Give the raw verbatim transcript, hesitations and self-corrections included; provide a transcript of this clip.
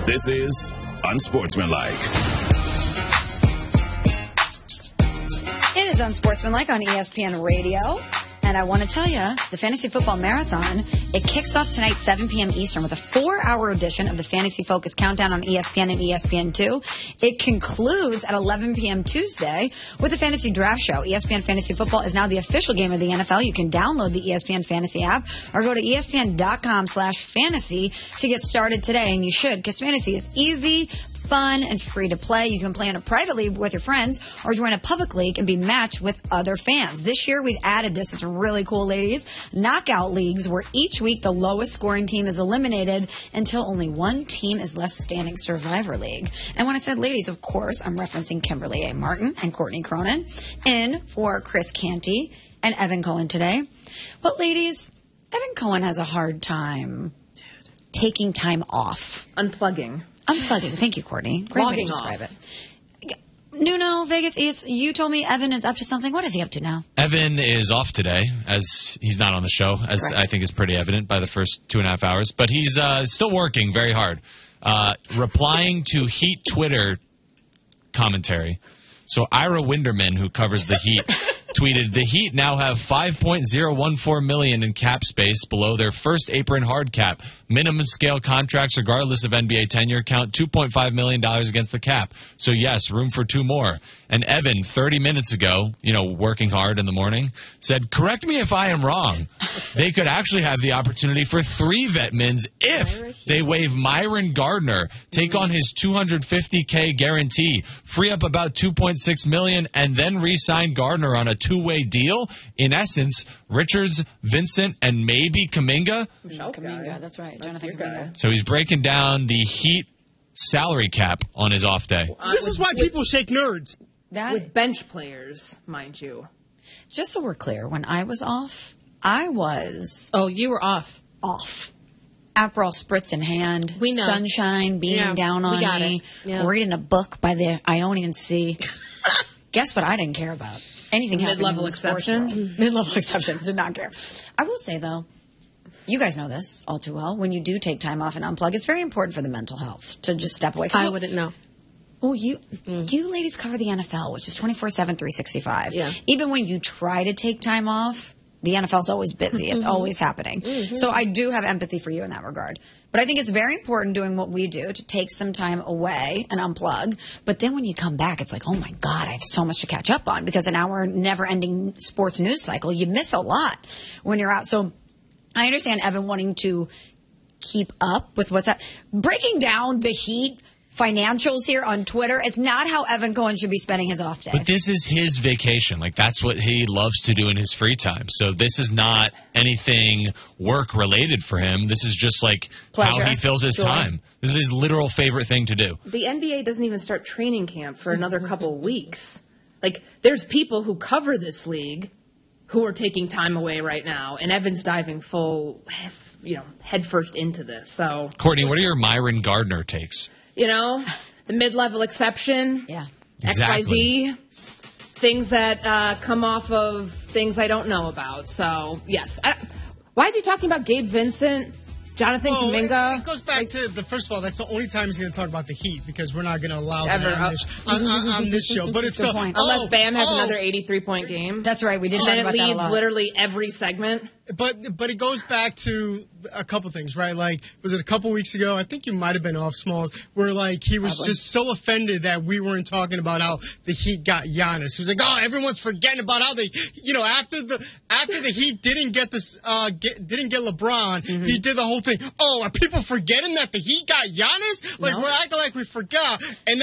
This is Unsportsmanlike. It is Unsportsmanlike on E S P N Radio. And I want to tell you, the Fantasy Football Marathon, it kicks off tonight, seven p.m. Eastern, with a four-hour edition of the Fantasy Focus Countdown on E S P N and E S P N two. It concludes at eleven p.m. Tuesday with the Fantasy Draft Show. E S P N Fantasy Football is now the official game of the N F L. You can download the E S P N Fantasy app or go to E S P N dot com slash fantasy to get started today. And you should, because fantasy is easy, fun, and free to play. You can play in a private league with your friends or join a public league and be matched with other fans. This year, we've added this. It's really cool, ladies. Knockout leagues, where each week the lowest scoring team is eliminated until only one team is left standing. Survivor League. And when I said ladies, of course, I'm referencing Kimberly A. Martin and Courtney Cronin in for Chris Canty and Evan Cohen today. But ladies, Evan Cohen has a hard time taking time off. Unplugging. Unplugging. Thank you, Courtney. Great way to describe it. Nuno, Vegas East, you told me Evan is up to something. What is he up to now? Evan is off today, as he's not on the show, as Correct. I think is pretty evident by the first two and a half hours. But he's uh, still working very hard, uh, replying to Heat Twitter commentary. So Ira Winderman, who covers the Heat, tweeted, "The Heat now have five point oh one four million dollars in cap space below their first apron hard cap. Minimum scale contracts, regardless of N B A tenure, count two point five million dollars against the cap. So, yes, room for two more." And Evan, thirty minutes ago, you know, working hard in the morning, said, "Correct me if I am wrong. They could actually have the opportunity for three vet mins if they waive Myron Gardner, take on his two hundred fifty K guarantee, free up about two point six million dollars, and then re-sign Gardner on a two-way deal. In essence, Richards, Vincent, and maybe Kuminga." Kuminga, that's right. Jonathan Kuminga. So he's breaking down the Heat salary cap on his off day. Uh, this is why with, people shake nerds. That, with bench players, mind you. Just so we're clear, when I was off, I was... Oh, you were off. Off. Aperol spritz in hand. We know. Sunshine beaming yeah, down on me. Yeah. Reading a book by the Ionian Sea. Guess what I didn't care about? Anything happening Mid-level in the sports world. exception? Mid-level exceptions. Did not care. I will say, though, you guys know this all too well. When you do take time off and unplug, it's very important for the mental health to just step away. I wouldn't know. Well, you mm. you ladies cover the N F L, which is twenty-four seven, three sixty-five. Yeah. Even when you try to take time off, the N F L's always busy. It's mm-hmm. always happening. Mm-hmm. So I do have empathy for you in that regard. But I think it's very important doing what we do to take some time away and unplug. But then when you come back, it's like, oh, my God, I have so much to catch up on. Because in our never-ending sports news cycle, you miss a lot when you're out. So I understand Evan wanting to keep up with what's up. Breaking down the Heat financials here on Twitter is not how Evan Cohen should be spending his off day. But this is his vacation. Like, that's what he loves to do in his free time. So this is not anything work-related for him. This is just, like, Pleasure. how he fills his Joy. time. This is his literal favorite thing to do. The N B A doesn't even start training camp for another couple weeks. Like, there's people who cover this league who are taking time away right now, and Evan's diving full, you know, headfirst into this. So, Courtney, what are your Myron Gardner takes? You know, the mid-level exception, yeah, exactly. X Y Z, things that uh, come off of things I don't know about. So, yes. I, why is he talking about Gabe Vincent, Jonathan well, Kuminga? It, it goes back like, to the first of all. That's the only time he's going to talk about the Heat because we're not going to allow ever, that on this, on, on, on this show. But it's a uh, point. Oh, Unless Bam has oh. another eighty-three point game. That's right. We did and talk then about it that a leads lot. literally every segment. But but it goes back to a couple things, right? Like, was it a couple weeks ago? I think you might have been off, Smalls, where, like, he was Probably. just so offended that we weren't talking about how the Heat got Giannis. He was like, oh, everyone's forgetting about how they, you know, after the after the Heat didn't get this, uh, get, didn't get LeBron, mm-hmm. he did the whole thing. Oh, are people forgetting that the Heat got Giannis? Like, no. we're acting like we forgot. And